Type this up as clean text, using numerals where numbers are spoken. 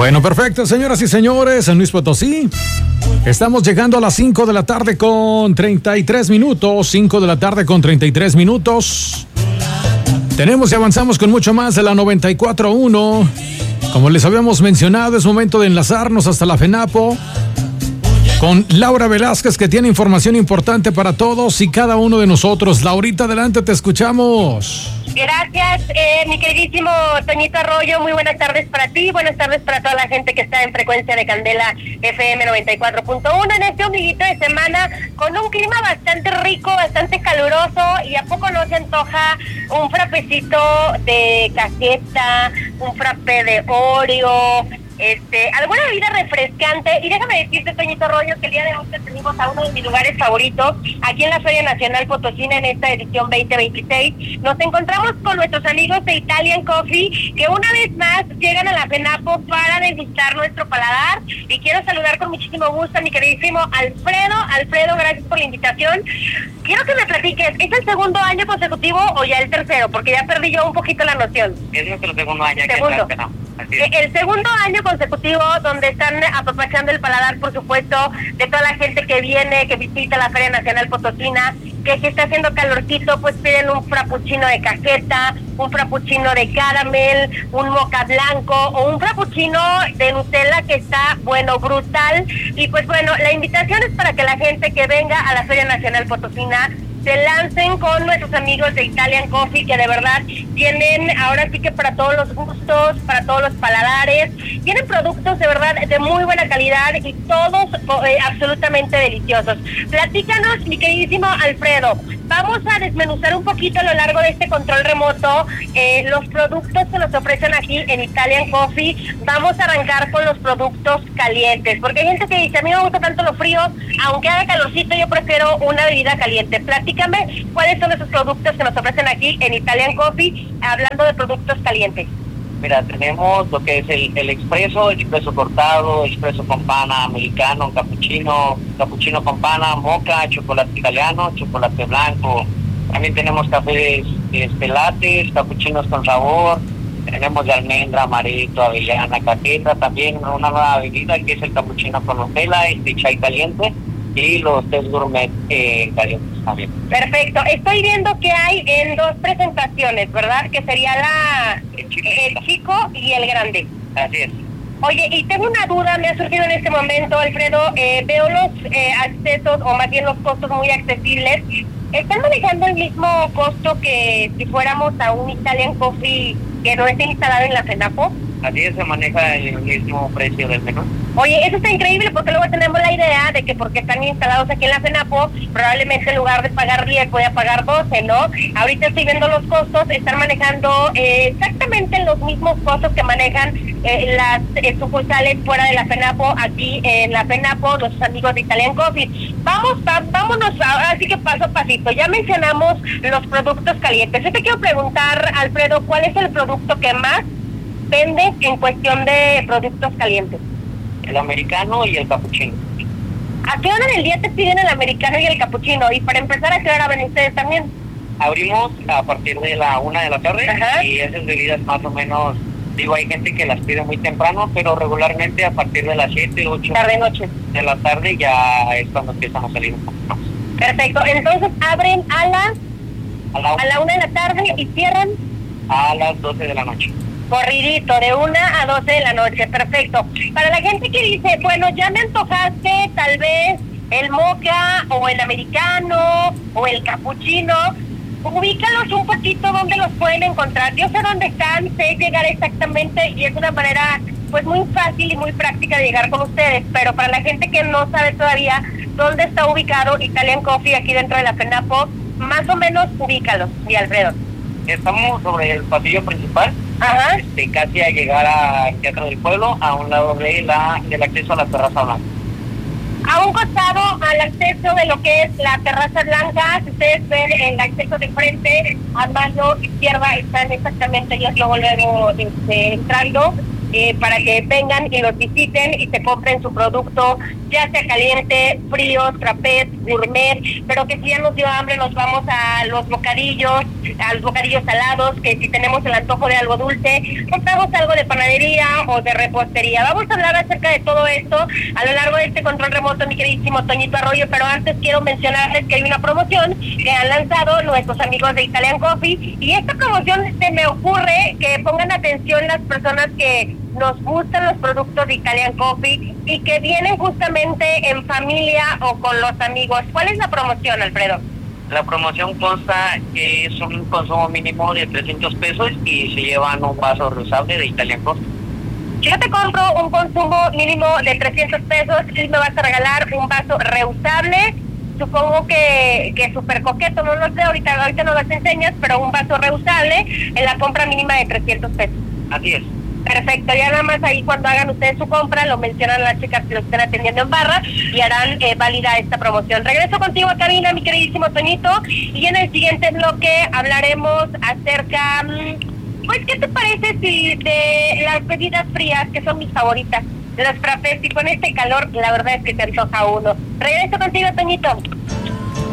Bueno, perfecto, señoras y señores, en Luis Potosí. Estamos llegando a las 5 de la tarde con 33 minutos. 5 de la tarde con 33 minutos. Tenemos y avanzamos con mucho más de la 94.1. Como les habíamos mencionado, es momento de enlazarnos hasta la FENAPO con Laura Velázquez, que tiene información importante para todos y cada uno de nosotros. Laurita, adelante, te escuchamos. Gracias, mi queridísimo Toñito Arroyo. Muy buenas tardes para ti, buenas tardes para toda la gente que está en frecuencia de Candela FM 94.1 en este ombliguito de semana con un clima bastante rico, bastante caluroso, y a poco no se antoja un frapecito de cajeta, un frappé de Oreo, alguna bebida refrescante. Y déjame decirte, Toñito Arroyo, que el día de hoy tenemos a uno de mis lugares favoritos aquí en la Feria Nacional Potosina en esta edición 2026. Nos encontramos con nuestros amigos de Italian Coffee, que una vez más llegan a la FENAPO para degustar nuestro paladar. Y quiero saludar con muchísimo gusto a mi queridísimo Alfredo. Alfredo, gracias por la invitación. Quiero que me platiques, ¿es el segundo año consecutivo o ya el tercero? Porque ya perdí yo un poquito la noción. Es nuestro segundo año. Segundo. Que no. Así es. El segundo año consecutivo donde están apapachando el paladar, por supuesto, de toda la gente que viene, que visita la Feria Nacional Potosina, que si está haciendo calorcito, pues piden un frappuccino de cajeta, un frappuccino de caramel, un moca blanco o un frappuccino de Nutella que está, bueno, brutal. Y pues bueno, la invitación es para que la gente que venga a la Feria Nacional Potosina se lancen con nuestros amigos de Italian Coffee, que de verdad tienen, ahora sí que para todos los gustos, para todos los paladares, tienen productos de verdad de muy buena calidad y todos absolutamente deliciosos. Platícanos, mi queridísimo Alfredo, vamos a desmenuzar un poquito a lo largo de este control remoto los productos que nos ofrecen aquí en Italian Coffee. Vamos a arrancar con los productos calientes, porque hay gente que dice, a mí me gusta tanto lo frío, aunque haga calorcito, yo prefiero una bebida caliente. Platícame cuáles son esos productos que nos ofrecen aquí en Italian Coffee, hablando de productos calientes. Mira, tenemos lo que es el expreso cortado, expreso con pana, americano, cappuccino con pana, mocha, chocolate italiano, chocolate blanco. También tenemos cafés lattes, cappuccinos con sabor. Tenemos de almendra, amaretto, avellana, cajeta. También una nueva bebida que es el cappuccino con Nutella, de chai caliente, y los tés gourmet calientes también. Perfecto. Estoy viendo que hay en dos presentaciones, ¿verdad? Que sería el chico y el grande. Así es. Oye, y tengo una duda, me ha surgido en este momento, Alfredo. Veo los accesos, o más bien los costos muy accesibles. ¿Están manejando el mismo costo que si fuéramos a un Italian Coffee que no esté instalado en la FENAPO? Así es, se maneja el mismo precio del menú. Oye, eso está increíble, porque luego tenemos la idea de que porque están instalados aquí en la FENAPO, probablemente en lugar de pagar 10 voy a pagar 12, ¿no? Ahorita estoy viendo los costos, están manejando exactamente los mismos costos que manejan las sucursales fuera de la FENAPO, aquí en la FENAPO, los amigos de Italian Coffee. Vámonos así que paso a pasito. Ya mencionamos los productos calientes. Yo te quiero preguntar, Alfredo, ¿cuál es el producto que más vendes en cuestión de productos calientes? El americano y el cappuccino. ¿A qué hora del día te piden el americano y el cappuccino? Y para empezar, ¿a qué hora ven ustedes también? Abrimos a partir de la 1 de la tarde. Ajá. Y esas bebidas más o menos, digo, hay gente que las pide muy temprano, pero regularmente a partir de las 7, 8 tarde-noche de la tarde ya es cuando empiezan a salir un poco más. Perfecto. Entonces abren a la 1 de la tarde y cierran a las 12 de la noche. Corridito, de 1 a 12 de la noche, perfecto. Para la gente que dice, bueno, ya me antojaste tal vez el mocha o el americano o el cappuccino, ubícalos un poquito donde los pueden encontrar. Yo sé dónde están, sé llegar exactamente, y es una manera pues muy fácil y muy práctica de llegar con ustedes, pero para la gente que no sabe todavía dónde está ubicado Italian Coffee aquí dentro de la FENAPO, más o menos ubícalos, mi Alfredo. Estamos sobre el pasillo principal. Ajá. Casi a llegar al Teatro del Pueblo, a un lado del acceso a la Terraza Blanca. A un costado al acceso de lo que es la Terraza Blanca, si ustedes ven el acceso de frente, a mano izquierda están exactamente ellos luego entrando. para que vengan y los visiten y se compren su producto, ya sea caliente, frío, frappés, gourmet, pero que si ya nos dio hambre nos vamos a los bocadillos salados, que si tenemos el antojo de algo dulce, compramos algo de panadería o de repostería. Vamos a hablar acerca de todo esto a lo largo de este control remoto, mi queridísimo Toñito Arroyo, pero antes quiero mencionarles que hay una promoción que han lanzado nuestros amigos de Italian Coffee, y esta promoción se me ocurre que pongan atención las personas que nos gustan los productos de Italian Coffee y que vienen justamente en familia o con los amigos. ¿Cuál es la promoción, Alfredo? La promoción consta que es un consumo mínimo de 300 pesos y se llevan un vaso reusable de Italian Coffee. Yo te compro un consumo mínimo de 300 pesos y me vas a regalar un vaso reusable. Supongo que súper coqueto, no lo sé, ahorita no las enseñas, pero un vaso reusable en la compra mínima de 300 pesos. Así es. Perfecto, ya nada más ahí cuando hagan ustedes su compra, lo mencionan las chicas que lo estén atendiendo en barra y harán válida esta promoción. Regreso contigo a cabina, mi queridísimo Toñito, y en el siguiente bloque hablaremos acerca, pues, ¿qué te parece si de las bebidas frías, que son mis favoritas, de los frappés, y con este calor, la verdad es que te antoja uno? Regreso contigo, Toñito.